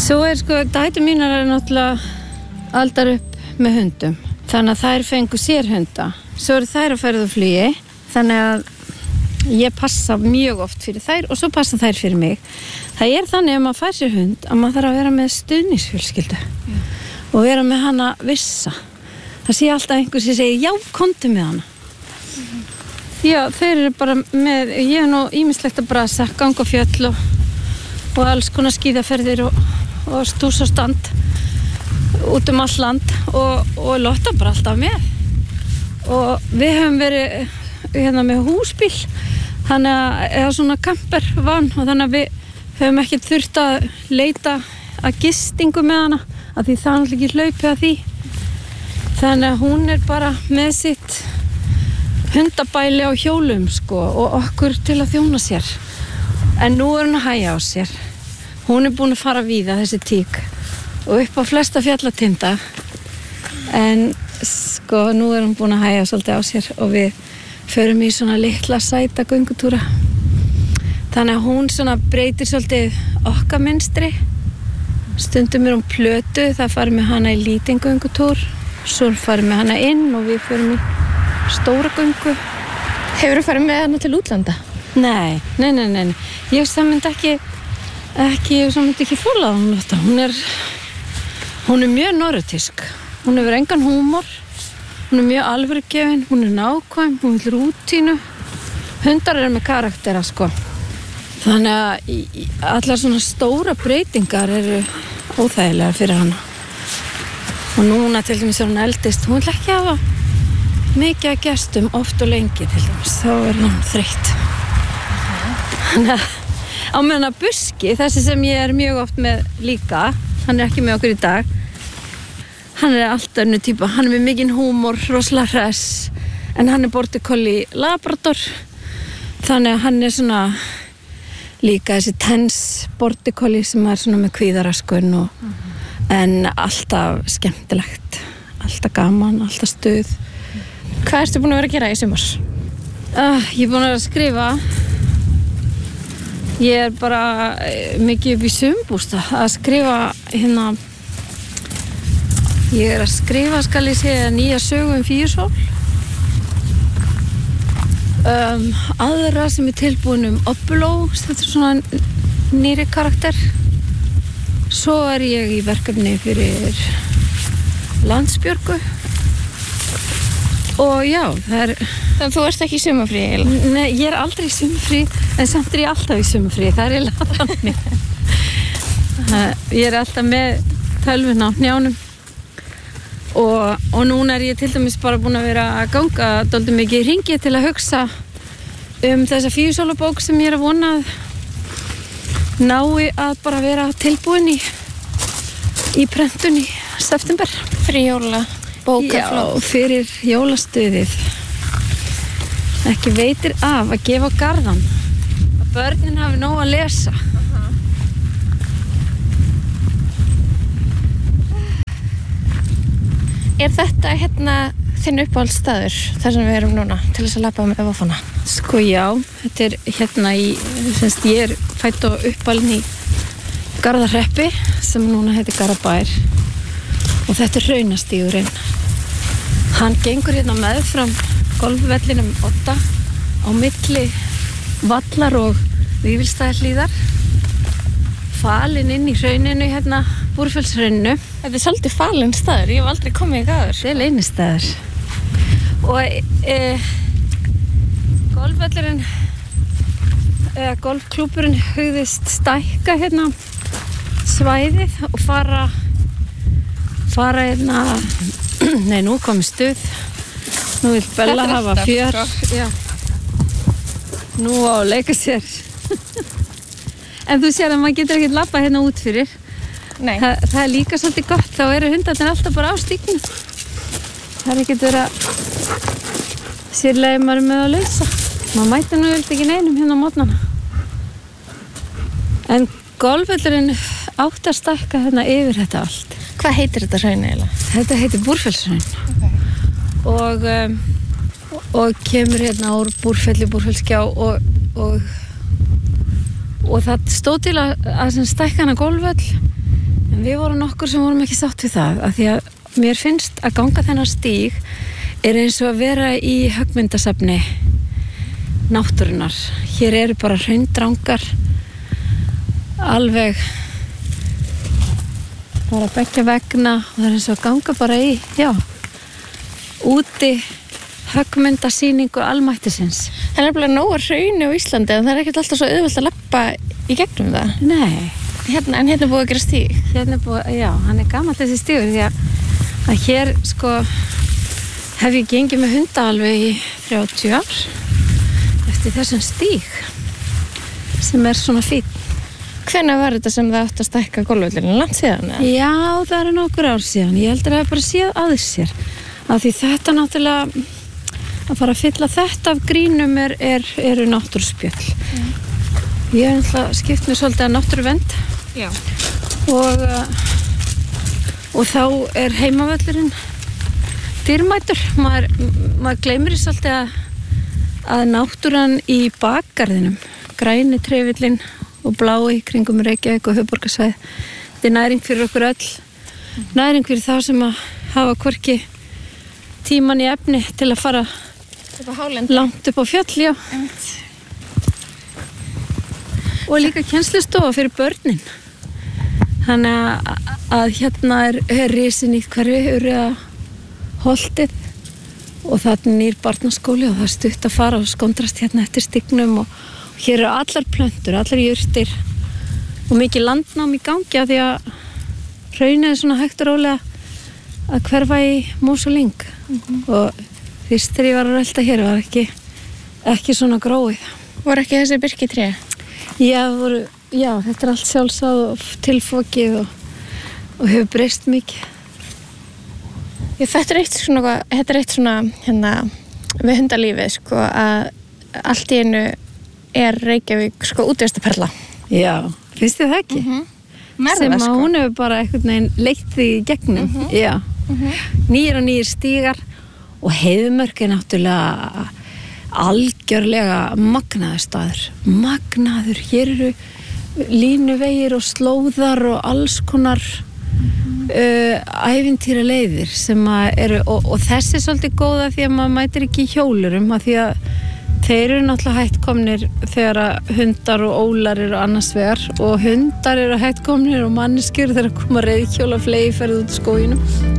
Svo sko, dætur mínar náttúrulega aldar upp með hundum. Þannig að þær fengu sér hunda. Svo eru þær að ferða á flugi. Þannig að ég passa mjög oft fyrir þær og svo passa þær fyrir mig. Það þannig að maður fær sér hund að maður þarf að vera með stuðningsfjölskyldu og vera með hana vissa. Það sé alltaf einhver sem segir, já, komdu með hana. Já, þeir eru bara með, ég nú ýmislegt að brasa, ganga á fjöll og alls konar skíðaferðir og stús og stand út all land og Lotta bara alltaf með. Og við höfum verið með húsbíl, eða svona campervan og þannig að við höfum ekki þurft að leita að gistingu með hana, af því það er ekki hlaupið að því. Þannig að hún bara með sitt hundabæli á hjólum sko og okkur til að þjóna sér. En nú hún að hægja á sér. Hún búin að fara víða þessi tík og upp á flesta fjallatinda. En sko nú hún búin að hægja svolítið á sér og við förum í svona litla sæta göngutúra. Þannig að hún svona breytir svolítið okkar mynstri. Stundum hún plötu, það farið með hana í lítinn göngutúr. Svo farið með hana inn og við förum í stóra göngu. Hefurðu farið með hana til útlanda? Nei. Ég myndi ekki þola hún. Hún er mjög norrætísk. Hún hefur engan húmor. Hún er mjög alvörugefin, hún er nákvæm, hún vill rútínu. Hundar eru með karaktera sko. Þannig að allar svona stóra breytingar eru óþægilegar fyrir hana. Og núna til dæmis hún eldist, hún vil ekki hafa mikið að gestum oft og lengi til dæmis, þá hún þreytt. Þannig að á meðan að Buski, þessi sem ég mjög oft með líka, hann ekki með okkur í dag, hann allt önnur típa, hann með mikinn húmor, rosalega hress, en hann border collie labrador, þannig að hann svona líka þessi tense border collie sem svona með kvíðaraskun en alltaf skemmtilegt, alltaf gaman, alltaf stuð. Hvað ertu búin að vera að gera í sumar? Ég búin að vera að skrifa. Ég bara mikið upp í sumbústa að skrifa ég að skrifa, skal ég segja, nýja sögu Fíusól. Aðra sem tilbúin Oppuló, þetta svona nýri karakter. Svo ég í verkefni fyrir Landsbjörgu. Og já, Þannig að þú ert ekki í sumarfrí eiginlega? Nei, ég aldrei í sumarfrí, en samt ég alltaf í sumarfrí, það eiginlega þannig. Ég alltaf með tölvuna á hnjánum og núna ég til dæmis bara búin að vera að ganga dálítið mikið í hringi til að hugsa þessa Fíusólabók sem ég að vona að nái að bara vera tilbúin í prentun í september. Fyrir jóla bókaflóð. Já, fyrir jólastuðið. Ekki veitir af að gefa garðan. Að börnin hafi nóg að lesa. Er þetta þinn uppáhaldsstaður þar sem við erum núna til þess að labba með Vofana? Sko já, þetta ég fædd og uppalinn í Garðarhreppi sem núna heitir Garðabær og þetta hraunastígurinn. Hann gengur meðfram golfvellinum Odda á milli Vallar og Vífilsstaðahlíðar, falinn inn í hrauninu Búrfellshrauninu. Þetta er svolítið falinn staður, ég hef aldrei komið í gaður. Þetta leynistaður. Og golfvellurinn golfklúburinn hugðist stækka svæðið og fara nei, nú komið stuð. Nú vil Bella hafa fjör. Já. Nú á að leika sér. En þú sér að maður getur ekki labba út fyrir. Nei. Það er líka svolítið gott, þá eru hundarnir alltaf bara á stíknum. Það er ekkert verið að sérlega maður með að lausa. Maður mætir nú ekki neinum á mótnana. En golfvöllurinn átti að stækka yfir þetta allt. Hvað heitir þetta hraun eiginlega? Þetta heitir Búrfellshraun. Okay. Og kemur úr Búrfellsgjá og það stóð til að stækka hana golfvöll við vorum nokkur sem vorum ekki sátt við það af því að mér finnst að ganga þennan stíg eins og að vera í höggmyndasafni náttúrunnar. Hér eru bara hraundrangar alveg bara beggja vegna og það eins og að ganga bara í, úti höggmyndasýningu almættisins. Það nefnilega nóg hrauni á Íslandi en það ekkert alltaf svo auðvelt að labba í gegnum það. Nei. En hérna er búið að gera stíg. Hérna er búið, hann er gamall þessi stígur því að hér sko hef ég gengið með hunda alveg í 30 ár eftir þessum stíg sem er svona fínn. Hvenær var þetta sem það átt að stækka golfvöllurinn? Langt síðan? Eða? Já, það eru nokkur ár síðan. Ég heldur að það bara séð aðeins sér. Af því þetta náttúrulega, að fara að fylla þetta af grínum eru náttúruspjöll. Ég hef náttúrulega skipt mér svolítið að náttúruvernd. Já. Og þá er heimavöllurinn dýrmætur. Maður gleymir því svolítið að náttúran í bakgarðinum, græni trefillinn og blái kringum Reykjavík og höfuðborgarsvæði. Þetta er næring fyrir okkur öll. Næring fyrir þá sem að hafa hvorki tíman í efni til að fara langt upp á fjöll, já. Og líka kennslustofa fyrir börnin. Þannig að hérna er risin í hverju holtið og það er nýr barnaskóli og það er stutt að fara og skondrast hérna eftir stignum og hér eru allar plöntur, allar jurtir og mikið landnám í gangi af því að hraunið er svona hægt og rólega að hverfa í mús og lyng og fyrst þegar ég var að rölda hér var ekki svona gróið. Voru ekki þessi birkitré? Já, þetta er allt sjálfsáð og tilfokið og hefur breyst mikið. Þetta er eitt svona hérna við hundalífið sko að allt í einu er Reykjavík sko útvistaperla. Já, finnst þið það ekki? Sem að hún hefur bara einhvern veginn leitt því í gegnum. Já. Nýir og nýir stígar og Heiðmörk er náttúrulega algjörlega magnaður staður. Magnaður, hér eru línuvegir og slóðar og alls konar ævintýra leiðir sem að eru og þessi er svolítið góða því að maður mætir ekki í hjólurum af því að þeir eru náttúrulega hættkomnir þegar að hundar og ólar eru annars vegar og hundar eru hættkomnir og manneskjur þegar að koma reiðhjóla flegi ferð út í skóginum.